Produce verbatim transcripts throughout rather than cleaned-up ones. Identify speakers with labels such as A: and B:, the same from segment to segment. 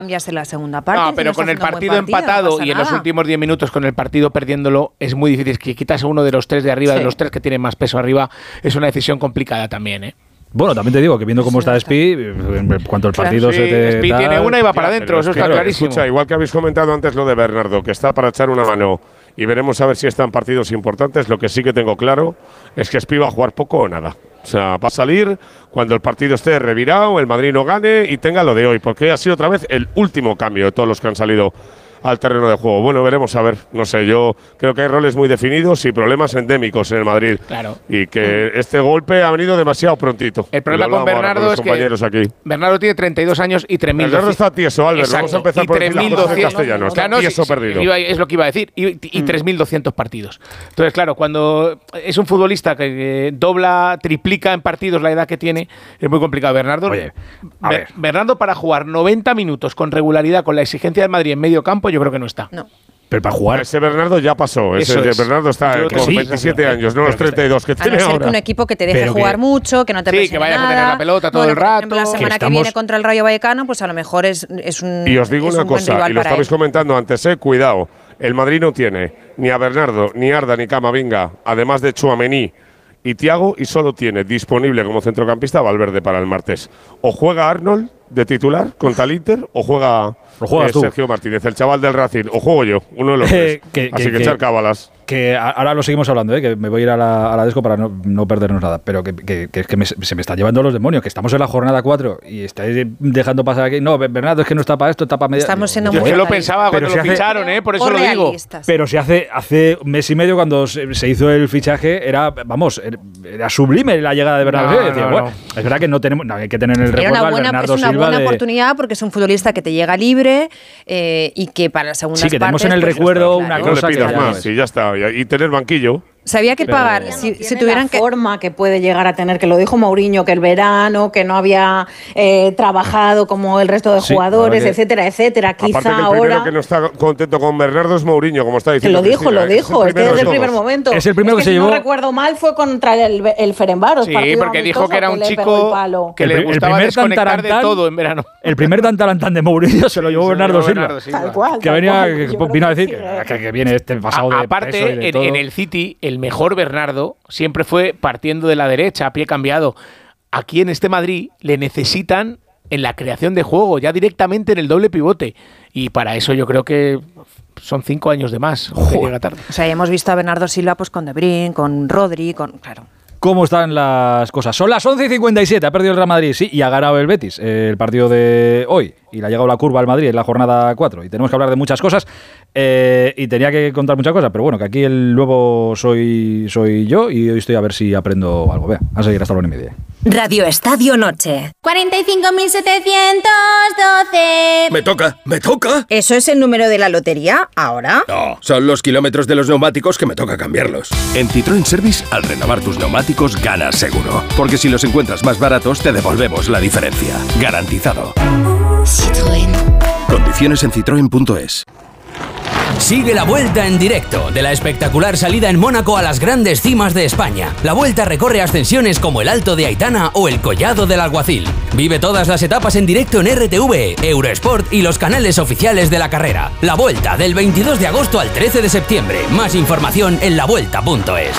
A: cambiarse la segunda parte.
B: No, pero con el partido, partido empatado no y en nada. Los últimos diez minutos con el partido perdiéndolo es muy difícil. Que quitas a uno de los tres de arriba, sí. de los tres que tienen más peso arriba, es una decisión complicada también, ¿eh?
C: Bueno, también te digo que viendo cómo sí, está Spi, en cuanto el partido
B: sí,
C: se te
B: Spi
C: da,
B: tiene una y va para adentro, eso está
D: claro,
B: clarísimo.
D: Escucha, igual que habéis comentado antes lo de Bernardo, que está para echar una mano y veremos a ver si están partidos importantes, lo que sí que tengo claro es que Spi va a jugar poco o nada. O sea, va a salir cuando el partido esté revirado, el Madrid no gane y tenga lo de hoy, porque ha sido otra vez el último cambio de todos los que han salido al terreno de juego. Bueno, veremos a ver. No sé, yo creo que hay roles muy definidos y problemas endémicos en el Madrid.
B: Claro.
D: Y que mm. este golpe ha venido demasiado prontito.
B: El problema con Bernardo con es que
D: aquí.
B: Bernardo tiene treinta y dos años y tres mil doscientos.
D: Bernardo está tieso, Albert.
B: Exacto.
D: Vamos a empezar
B: y
D: por
B: tres mil doscientos
D: castellano. Está
B: claro,
D: tieso
B: sí,
D: perdido.
B: Iba, es lo que iba a decir. Y, y tres mil doscientos partidos. Entonces, claro, cuando es un futbolista que, que dobla, triplica en partidos la edad que tiene, es muy complicado. Bernardo,
C: Oye, a
B: Be-
C: ver.
B: Bernardo para jugar noventa minutos con regularidad, con la exigencia del Madrid en medio campo, yo creo que no está.
A: No.
C: Pero para jugar.
D: Ese Bernardo ya pasó. Ese
B: Eso es.
D: Bernardo está
B: Yo
D: con
B: sí,
D: veintisiete
B: pero,
D: años, no los treinta y dos que
A: A
D: tiene
A: no ser
D: ahora.
A: que un equipo que te deje
C: Pero
A: jugar
C: que,
A: mucho, que no te
B: sí,
A: presione
B: que vaya a tener
A: nada.
B: la pelota todo
A: bueno,
B: el
A: por ejemplo,
B: rato.
A: la semana
C: Que
A: que,
C: estamos...
A: viene contra el Rayo Vallecano, pues a lo mejor es, es un
D: Y os digo
A: es
D: una
A: un buen
D: cosa,
A: rival
D: y lo
A: para
D: estabais
A: él.
D: comentando antes, eh, cuidado. El Madrid no tiene ni a Bernardo, ni Arda, ni Camavinga, además de Tchouaméni y Thiago, y solo tiene disponible como centrocampista a Valverde para el martes. O juega Arnold de titular contra el Inter, o juega eh, Sergio Martínez, el chaval del Racing, o juego yo, uno de los tres.
C: Eh, que,
D: Así
C: que,
D: que,
C: que
D: echar cábalas.
C: Que ahora lo seguimos hablando, ¿eh? Que me voy a ir a la, a la desco para no, no perdernos nada, pero que, que, que es que me, se me están llevando los demonios, que estamos en la jornada cuatro y estáis dejando pasar aquí. No, Bernardo, es que no está para esto, está para media.
A: Estamos siendo
B: Yo
A: muy
B: es que lo
A: realistas.
B: pensaba
C: Pero
B: cuando
C: si
B: lo
C: hace-
B: ficharon, ¿eh? Por eso
A: O
B: lo digo.
A: realistas.
C: Pero si hace, hace un mes y medio cuando se, se hizo el fichaje, era, vamos, era sublime la llegada de Bernardo.
B: No,
C: Silva. Decía,
B: no,
C: bueno,
B: no.
C: es verdad que no tenemos, no, hay que tener en el
A: Era
C: recuerdo
A: una
C: al
A: buena, es
C: Bernardo
A: una
C: Silva
A: buena
C: de,
A: oportunidad porque es un futbolista que te llega libre eh, y que para la segunda
C: Sí, que tenemos en el
A: pues,
C: recuerdo
A: claro.
C: una
D: No le
C: cosa que
D: pidas
C: ya
D: más,
C: no es.
D: y ya está. Y, y tener banquillo.
A: Sabía que
C: Pero-
A: pagar,
C: Ya no
A: si,
E: tiene
A: si tuvieran
E: la
A: que...
E: forma que puede llegar a tener, que lo dijo Mourinho, que el verano, que no había eh, trabajado como el resto de
C: Sí,
E: jugadores,
C: la verdad que-
E: etcétera, etcétera. Quizá
D: Aparte que el primero
E: ahora...
D: que no está contento con Bernardo es Mourinho, como está
E: Que
D: diciendo
E: lo dijo,
D: Cristina,
E: lo
D: ¿eh?
E: dijo, es que
D: primero
E: desde el
D: de
E: primer
D: todos.
E: momento.
C: Es el primero
E: Es
C: que se
E: si
C: llevó-
E: no recuerdo mal, fue contra el, el Ferencváros.
B: Sí,
E: partido
B: porque dijo
E: amistoso
B: que era un
E: le pegó
B: chico
E: el palo.
B: que
C: El
B: le
C: pri- el
B: gustaba
C: primer
B: desconectar de
C: tantarantán-
B: todo en verano.
C: El primer tantalantán de Mourinho se lo llevó
B: Se lo
C: Bernardo
B: llevó
C: Silva.
B: Bernardo Silva.
E: Tal cual.
C: Que
E: tal
C: venía,
E: cual.
C: que
E: Yo creo
C: vino a
E: que
C: decir
E: sí, eh.
C: que, que viene este pasado
B: A-
C: de
B: aparte,
C: peso y de
B: en,
C: todo.
B: en el City, el mejor Bernardo siempre fue partiendo de la derecha, a pie cambiado. Aquí en este Madrid le necesitan en la creación de juego, ya directamente en el doble pivote. Y para eso yo creo que son cinco años de más. Que llega tarde.
A: O sea, hemos visto a Bernardo Silva pues con De Bruyne, con Rodri, con... Claro.
C: ¿Cómo están las cosas? Son las once y cincuenta y siete, ha perdido el Real Madrid, sí, y ha ganado el Betis, eh, el partido de hoy. Y le ha llegado la curva al Madrid en la jornada cuatro. Y tenemos que hablar de muchas cosas. Eh, y tenía que contar muchas cosas, pero bueno, que aquí el nuevo soy, soy yo y hoy estoy a ver si aprendo algo. Vea, a seguir hasta la una y media.
F: Radio Estadio Noche.
G: cuarenta y cinco mil setecientos doce.
H: Me toca, me toca.
F: ¿Eso es el número de la lotería ahora?
H: No, son los kilómetros de los neumáticos que me toca cambiarlos. En Citroën Service, al renovar tus neumáticos, ganas seguro. Porque si los encuentras más baratos, te devolvemos la diferencia. Garantizado.
G: Citroën.
H: Condiciones en citroen punto es.
I: Sigue la Vuelta en directo de la espectacular salida en Mónaco a las grandes cimas de España. La Vuelta recorre ascensiones como el Alto de Aitana o el Collado del Alguacil. Vive todas las etapas en directo en R T V, Eurosport y los canales oficiales de la carrera. La Vuelta del veintidós de agosto al trece de septiembre. Más información en la vuelta punto es.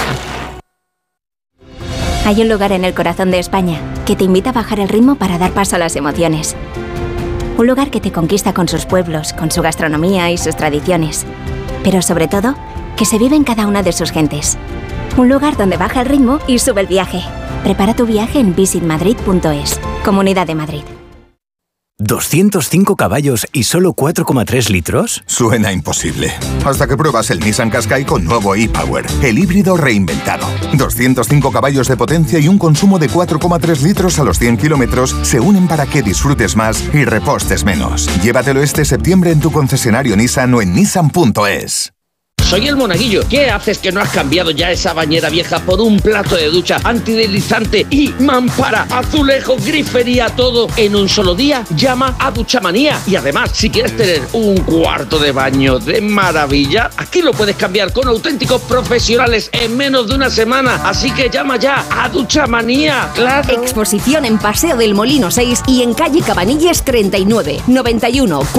G: Hay un lugar en el corazón de España que te invita a bajar el ritmo para dar paso a las emociones. Un lugar que te conquista con sus pueblos, con su gastronomía y sus tradiciones. Pero sobre todo, que se vive en cada una de sus gentes. Un lugar donde baja el ritmo y sube el viaje. Prepara tu viaje en visit madrid punto es. Comunidad de Madrid.
J: ¿doscientos cinco caballos y solo cuatro coma tres litros?
K: Suena imposible. Hasta que pruebas el Nissan Qashqai con nuevo e-Power, el híbrido reinventado. doscientos cinco caballos de potencia y un consumo de cuatro coma tres litros a los cien kilómetros se unen para que disfrutes más y repostes menos. Llévatelo este septiembre en tu concesionario Nissan o en nissan punto es.
L: Soy el Monaguillo. ¿Qué haces que no has cambiado ya esa bañera vieja por un plato de ducha antideslizante y mampara, azulejo, grifería, todo en un solo día? Llama a Duchamanía. Y además, si quieres tener un cuarto de baño de maravilla, aquí lo puedes cambiar con auténticos profesionales en menos de una semana. Así que llama ya a Duchamanía. ¡Claro!
F: Exposición en Paseo del Molino seis y en calle Cabanilles treinta y nueve, noventa y uno.